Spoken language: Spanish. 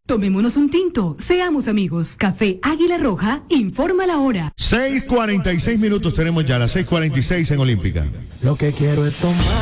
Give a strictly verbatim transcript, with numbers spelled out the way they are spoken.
Tomémonos un tinto, seamos amigos. Café Águila Roja, informa la hora. seis cuarenta y seis minutos tenemos ya, las seis cuarenta y seis en Olímpica. Lo que quiero es tomar.